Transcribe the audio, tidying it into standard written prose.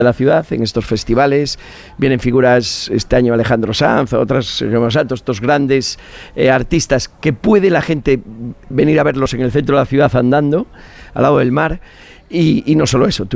de la ciudad, en estos festivales. Vienen figuras, este año Alejandro Sanz, otras, estos grandes artistas que puede la gente venir a verlos en el centro de la ciudad andando, al lado del mar, y no solo eso.